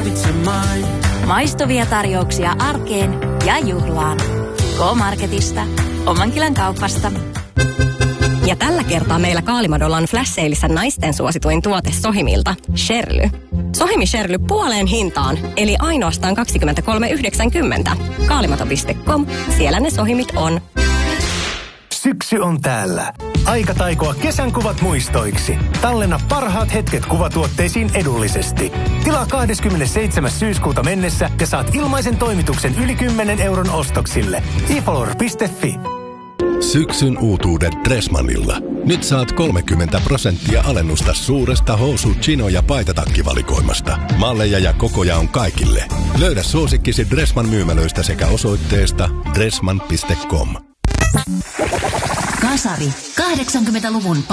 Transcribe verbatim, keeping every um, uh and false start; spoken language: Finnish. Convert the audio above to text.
harkitsemaan. Maistuvia tarjouksia arkeen ja juhlaan. K-Marketista. Omankylän kaupasta. Ja tällä kertaa meillä Kaalimadolla on flash-seilissä naisten suosituin tuote Sohimilta, Sherly. Sohimi Sherly puoleen hintaan, eli ainoastaan kaksikymmentäkolme yhdeksänkymmentä. Kaalimado piste com, siellä ne Sohimit on. Syksy on täällä. Aika taikoa kesän kuvat muistoiksi. Tallenna parhaat hetket kuvatuotteisiin edullisesti. Tilaa kahdeskymmenesseitsemäs syyskuuta mennessä ja saat ilmaisen toimituksen yli kymmenen euron ostoksille. e follower piste fi. Syksyn uutuudet Dressmannilla. Nyt saat kolmekymmentä prosenttia alennusta suuresta housu-, chino- ja paitatakkivalikoimasta. Malleja ja kokoja on kaikille. Löydä suosikkisi Dressmann myymälöistä sekä osoitteesta dressmann piste com. Kasari. kahdeksankymmentäluvun